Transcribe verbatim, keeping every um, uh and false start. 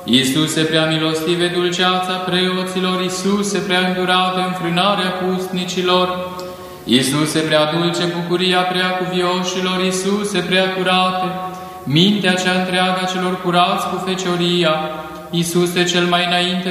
Iisuse prea milostive, dulceața preoților, Iisuse prea îndurată, înfrânarea pustnicilor, Iisuse prea dulce, bucuria prea cuvioșilor, Iisuse prea curate, mintea cea întreagă a celor curați cu fecioria, Iisuse cel mai înainte